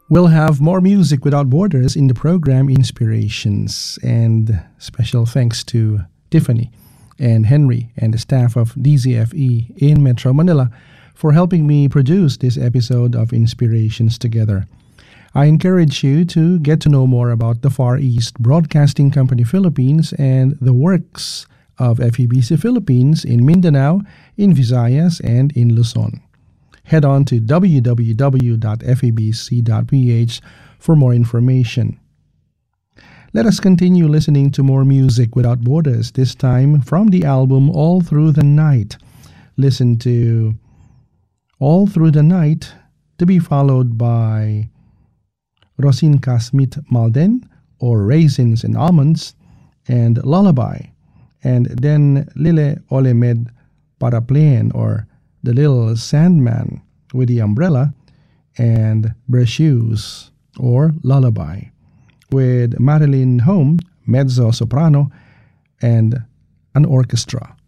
We'll have more music without borders in the program Inspirations. And special thanks to Tiffany and Henry and the staff of DZFE in Metro Manila for helping me produce this episode of Inspirations together. I encourage you to get to know more about the Far East Broadcasting Company Philippines and the works of FEBC Philippines in Mindanao, in Visayas, and in Luzon. Head on to www.febc.ph for more information. Let us continue listening to more music without borders, this time from the album All Through the Night. Listen to All Through the Night, to be followed by Rosinka Smith Malden, or Raisins and Almonds, and Lullaby, and then Lile Olemed Paraplean, or The Little Sandman with the Umbrella, and Breshoes, or Lullaby, with Marilyn Home, mezzo-soprano, and an orchestra.